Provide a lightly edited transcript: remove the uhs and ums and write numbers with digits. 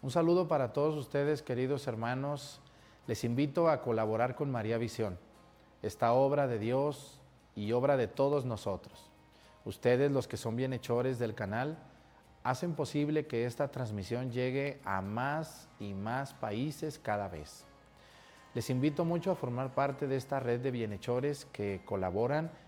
Un saludo para todos ustedes, queridos hermanos. Les invito a colaborar con María Visión, esta obra de Dios y obra de todos nosotros. Ustedes, los que son bienhechores del canal, hacen posible que esta transmisión llegue a más y más países cada vez. Les invito mucho a formar parte de esta red de bienhechores que colaboran